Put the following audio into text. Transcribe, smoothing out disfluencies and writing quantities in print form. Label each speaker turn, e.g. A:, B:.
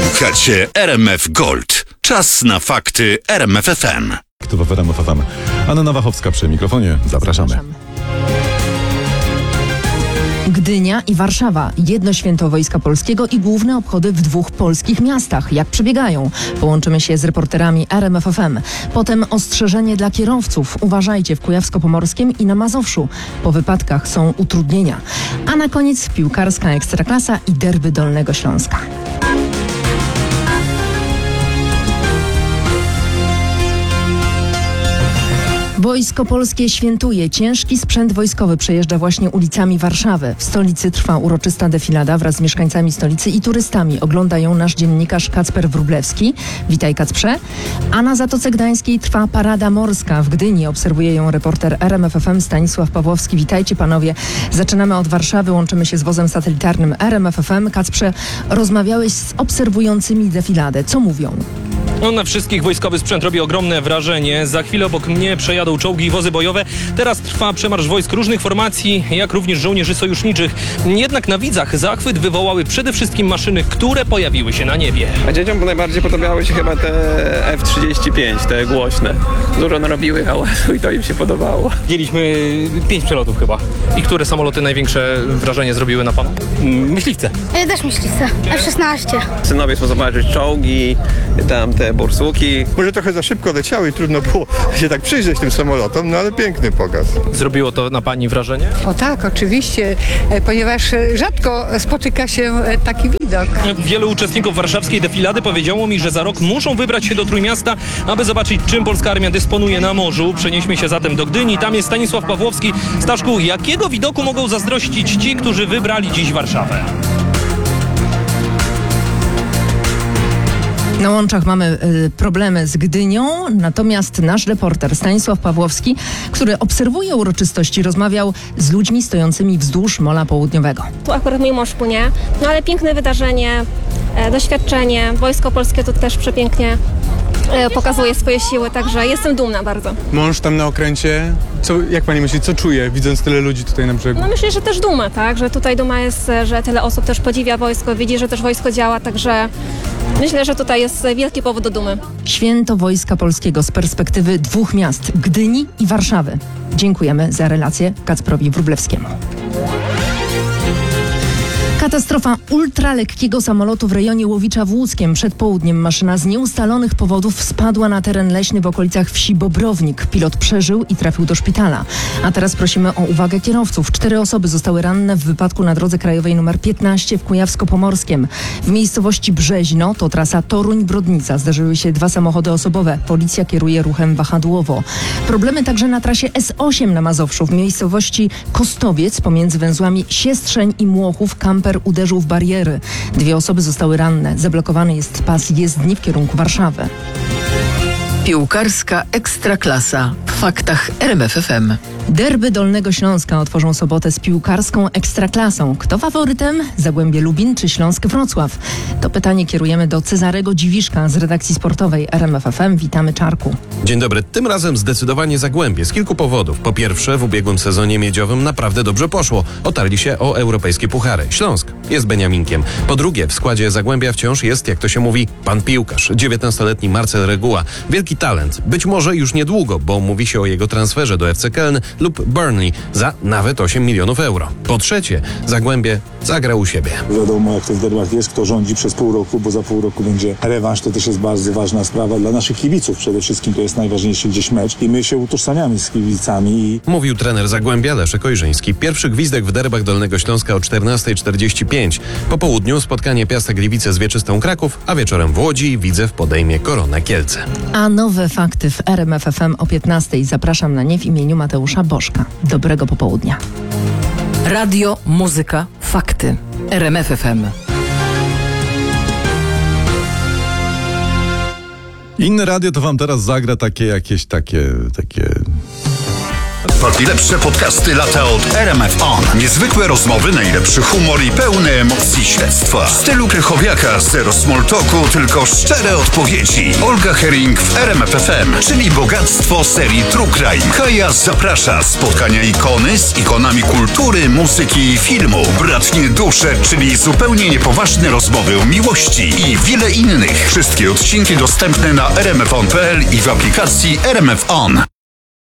A: Słuchacie RMF Gold. Czas na fakty RMF FM.
B: W RMF FM. Anna Wachowska przy mikrofonie. Zapraszamy.
C: Gdynia i Warszawa. Jedno święto Wojska Polskiego i główne obchody w dwóch polskich miastach. Jak przebiegają? Połączymy się z reporterami RMF FM. Potem ostrzeżenie dla kierowców. Uważajcie w Kujawsko-Pomorskiem i na Mazowszu. Po wypadkach są utrudnienia. A na koniec piłkarska Ekstraklasa i derby Dolnego Śląska. Wojsko Polskie świętuje. Ciężki sprzęt wojskowy przejeżdża właśnie ulicami Warszawy. W stolicy trwa uroczysta defilada wraz z mieszkańcami stolicy i turystami. Ogląda ją nasz dziennikarz Kacper Wróblewski. Witaj, Kacprze. A na Zatoce Gdańskiej trwa parada morska. W Gdyni obserwuje ją reporter RMF FM Stanisław Pawłowski. Witajcie, panowie. Zaczynamy od Warszawy. Łączymy się z wozem satelitarnym RMF FM. Kacprze, rozmawiałeś z obserwującymi defiladę. Co mówią?
D: Na wszystkich wojskowy sprzęt robi ogromne wrażenie. Za chwilę obok mnie przejadą czołgi i wozy bojowe. Teraz trwa przemarsz wojsk różnych formacji, jak również żołnierzy sojuszniczych. Jednak na widzach zachwyt wywołały przede wszystkim maszyny, które pojawiły się na niebie.
E: A dzieciom najbardziej podobały się chyba te F-35, te głośne. Dużo narobiły hałasu i to im się podobało.
D: Widzieliśmy 5 przelotów chyba. I które samoloty największe wrażenie zrobiły na panu? Myśliwce.
F: Też myśliwce. F-16.
E: Synowie chcą zobaczyć czołgi, tam te bursuki.
G: Może trochę za szybko leciały i trudno było się tak przyjrzeć tym samolotom, no ale piękny pokaz.
D: Zrobiło to na pani wrażenie?
H: O tak, oczywiście, ponieważ rzadko spotyka się taki widok.
D: Wielu uczestników warszawskiej defilady powiedziało mi, że za rok muszą wybrać się do Trójmiasta, aby zobaczyć, czym polska armia dysponuje na morzu. Przenieśmy się zatem do Gdyni. Tam jest Stanisław Pawłowski. Staszku, jakiego widoku mogą zazdrościć ci, którzy wybrali dziś Warszawę?
C: Na łączach mamy problemy z Gdynią, natomiast nasz reporter Stanisław Pawłowski, który obserwuje uroczystości, rozmawiał z ludźmi stojącymi wzdłuż Mola Południowego.
I: Tu akurat mój mąż płynie, no ale piękne wydarzenie, doświadczenie. Wojsko Polskie tu też przepięknie pokazuje swoje siły, także jestem dumna bardzo.
J: Mąż tam na okręcie, jak pani myśli, co czuje, widząc tyle ludzi tutaj na brzegu?
I: No myślę, że też duma, tak, że tutaj duma jest, że tyle osób też podziwia wojsko, widzi, że też wojsko działa, także myślę, że tutaj jest wielki powód do dumy.
C: Święto Wojska Polskiego z perspektywy dwóch miast, Gdyni i Warszawy. Dziękujemy za relację Kacprowi Wróblewskiemu. Katastrofa ultralekkiego samolotu w rejonie Łowicza w Łódzkiem. Przed południem maszyna z nieustalonych powodów spadła na teren leśny w okolicach wsi Bobrownik. Pilot przeżył i trafił do szpitala. A teraz prosimy o uwagę kierowców. 4 osoby zostały ranne w wypadku na drodze krajowej nr 15 w Kujawsko-Pomorskiem. W miejscowości Brzeźno, to trasa Toruń-Brodnica, zdarzyły się 2 samochody osobowe. Policja kieruje ruchem wahadłowo. Problemy także na trasie S8 na Mazowszu. W miejscowości Kostowiec pomiędzy węzłami Siestrzeń i Młochów kamper uderzył w bariery. 2 osoby zostały ranne. Zablokowany jest pas jezdni w kierunku Warszawy.
K: Piłkarska Ekstraklasa w faktach RMF FM.
C: Derby Dolnego Śląska otworzą sobotę z piłkarską Ekstraklasą. Kto faworytem? Zagłębie Lubin czy Śląsk Wrocław? To pytanie kierujemy do Cezarego Dziwiszka z redakcji sportowej RMF FM. Witamy, Czarku.
L: Dzień dobry. Tym razem zdecydowanie Zagłębie z kilku powodów. Po pierwsze, w ubiegłym sezonie miedziowym naprawdę dobrze poszło. Otarli się o europejskie puchary. Śląsk jest Beniaminkiem. Po drugie, w składzie Zagłębia wciąż jest, jak to się mówi, pan piłkarz. 19-letni Marcel Reguła. Wielki talent. Być może już niedługo, bo mówi się o jego transferze do FC Köln lub Burnley za nawet 8 milionów euro. Po trzecie, Zagłębie zagra u siebie.
M: Wiadomo, jak to w derbach jest, kto rządzi przez pół roku, bo za pół roku będzie rewanż. To też jest bardzo ważna sprawa dla naszych kibiców. Przede wszystkim to jest najważniejszy gdzieś mecz i my się utożsamiamy z kibicami.
L: Mówił trener Zagłębia Leszek Ojrzyński. Pierwszy gwizdek w derbach Dolnego Śląska o 14:45. Po południu spotkanie Piasta Gliwice z Wieczystą Kraków, a wieczorem w Łodzi Widzew podejmie Korona Kielce.
C: A nowe fakty w RMF FM o 15:00. Zapraszam na nie w imieniu Mateusza Bożka. Dobrego popołudnia.
K: Radio, muzyka, fakty. RMF FM.
B: Inne radio to wam teraz zagra takie jakieś takie...
A: Najlepsze podcasty lata od RMF On. Niezwykłe rozmowy, najlepszy humor i pełne emocji śledztwa. W stylu Krychowiaka, zero small talku, tylko szczere odpowiedzi. Olga Herring w RMF FM, czyli bogactwo serii True Crime. Kaja zaprasza. Spotkania ikony z ikonami kultury, muzyki i filmu. Bratnie dusze, czyli zupełnie niepoważne rozmowy o miłości i wiele innych. Wszystkie odcinki dostępne na rmfon.pl i w aplikacji RMF On.